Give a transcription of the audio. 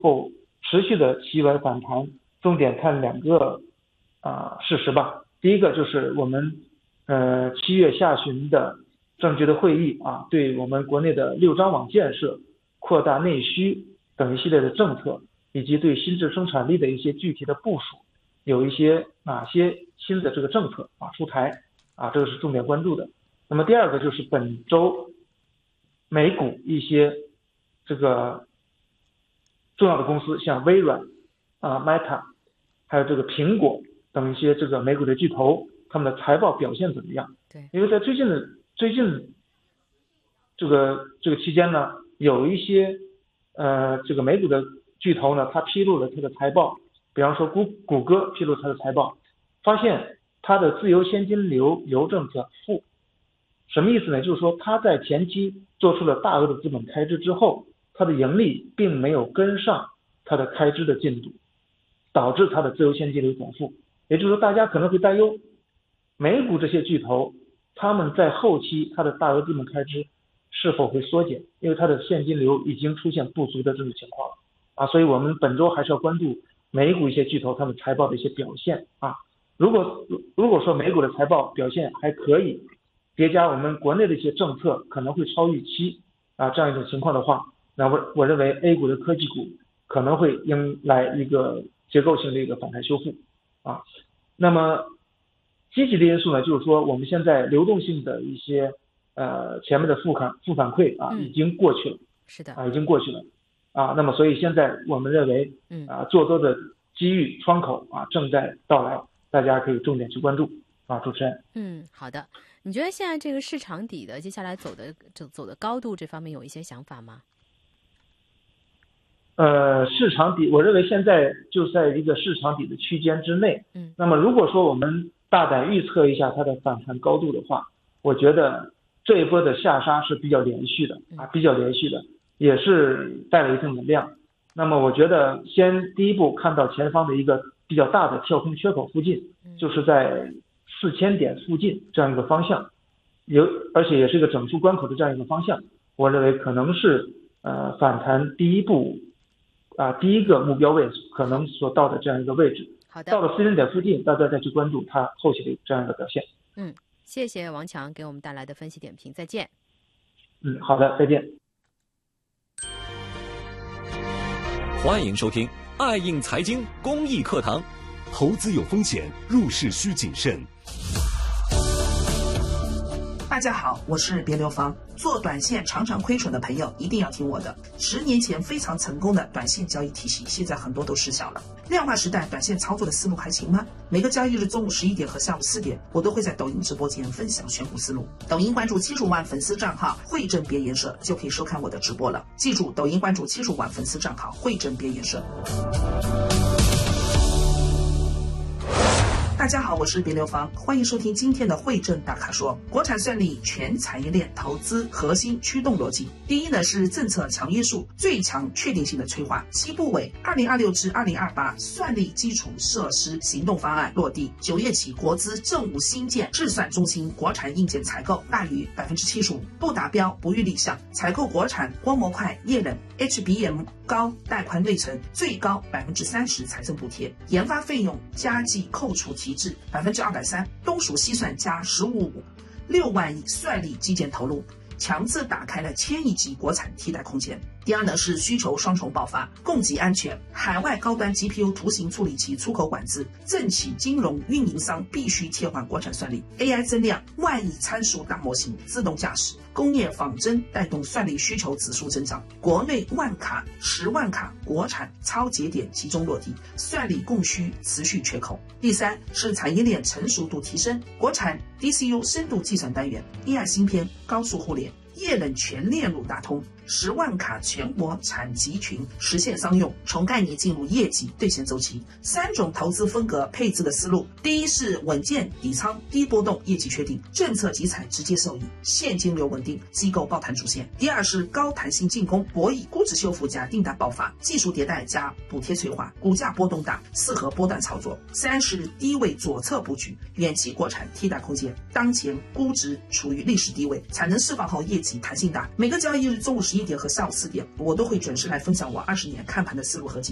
否持续的企稳反弹，重点看2个事实吧。第一个就是我们7月下旬的政局的会议对我们国内的6张网建设、扩大内需等一系列的政策，以及对新质生产力的一些具体的部署，有一些哪些新的这个政策出台这个是重点关注的。那么第二个就是本周美股一些这个重要的公司，像微软Meta 还有这个苹果等一些这个美股的巨头，他们的财报表现怎么样？ 对， 因为在最近这个期间呢，有一些这个美股的巨头呢，它披露了它的财报，比方说谷歌披露它的财报，发现它的自由现金流政策负。什么意思呢？就是说它在前期做出了大额的资本开支之后，它的盈利并没有跟上它的开支的进度，导致它的自由现金流转负。也就是说，大家可能会担忧美股这些巨头他们在后期它的大额资本开支是否会缩减，因为它的现金流已经出现不足的这种情况了所以我们本周还是要关注美股一些巨头他们财报的一些表现如果说美股的财报表现还可以，叠加我们国内的一些政策可能会超预期这样一种情况的话，那我认为 A 股的科技股可能会迎来一个结构性的一个反弹修复那么积极的因素呢，就是说我们现在流动性的一些前面的负反馈已经过去了， 是的已经过去了那么所以现在我们认为做多的机遇窗口正在到来，大家可以重点去关注主持人。 好的。你觉得现在这个市场底的接下来走的高度这方面有一些想法吗？ 市场底我认为现在就在一个市场底的区间之内那么如果说我们大胆预测一下它的反弹高度的话，我觉得这一波的下杀是比较连续的也是带了一定的量。那么我觉得第一步看到前方的一个比较大的跳空缺口附近，就是在4000点附近这样一个方向，而且也是一个整数关口的这样一个方向，我认为可能是反弹第一步第一个目标位可能所到的这样一个位置。 好的， 到了4000点附近，大家再去关注它后期的这样一个表现。 谢谢王强给我们带来的分析点评，再见。 好的，再见。 欢迎收听爱映财经公益课堂。 投资有风险，入市需谨慎。 大家好，我是别流芳。做短线常常亏损的朋友一定要听我的。10年前非常成功的短线交易体系，现在很多都失效了。量化时代短线操作的思路还行吗？每个交易日中午11点和下午4点，我都会在抖音直播间分享选股思路。抖音关注75万粉丝账号慧正别研社，就可以收看我的直播了。记住，抖音关注75万粉丝账号慧正别研社。大家好，我是别流芳，欢迎收听今天的慧正大咖说。国产算力全产业链投资核心驱动逻辑，第一呢是政策强因素最强确定性的催化，7部委2026至2028算力基础设施行动方案落地，9月起国资正五新建制算中心国产硬件采购大于75%，不达标不予立项，采购国产光模块、液冷、HBM 高带宽内存最高30%财政补贴，研发费用加计扣除提质230%，东数西算加15.5，6万亿算力基建投入，强制打开了1000亿级国产替代空间。第二呢是需求双重爆发，供给安全，海外高端 GPU 图形处理器出口管制，政企金融运营商必须切换国产算力。 AI 增量，万亿参数大模型，自动驾驶，工业仿真带动算力需求指数增长，国内万卡10万卡国产超节点集中落地，算力供需持续缺口。第三是产业链成熟度提升，国产 DCU 深度计算单元， AI 芯片，高速互联，液冷全链路打通，10万卡全国产集群实现商用，从概念进入业绩兑现周期。3种投资风格配置的思路，第一是稳健底仓低波动业绩确定，政策集采直接受益，现金流稳定，机构抱团主线。第二是高弹性进攻，博弈估值修复加订单爆发，技术迭代加补贴催化，股价波动大，适合波段操作。3是低位左侧布局，远期国产替代空间，当前估值处于历史低位，产能释放后业绩弹性大，每个交易日中午11 1点和下午4点，我都会准时来分享我20年看盘的思路和经验。